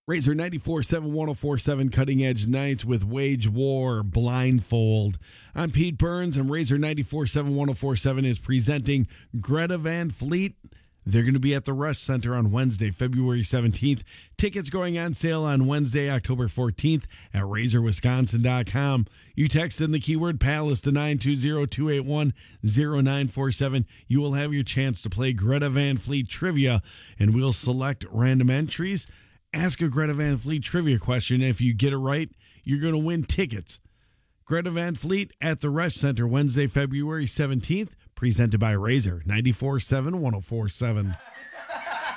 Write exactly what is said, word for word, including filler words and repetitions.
Razor ninety-four point seven, one oh four point seven Cutting Edge Nights with Wage War Blindfold. I'm Pete Burns, and Razor ninety-four point seven, one oh four point seven is presenting Greta Van Fleet. They're going to be at the Rush Center on Wednesday, February seventeenth. Tickets going on sale on Wednesday, October fourteenth at razor wisconsin dot com. You text in the keyword Palace to nine two zero, two eight one, zero nine four seven. You will have your chance to play Greta Van Fleet trivia, and we'll select random entries. Ask a Greta Van Fleet trivia question. If you get it right, you're going to win tickets. Greta Van Fleet at the Rush Center, Wednesday, February seventeenth, presented by Razor ninety-four point seven, one oh four point seven.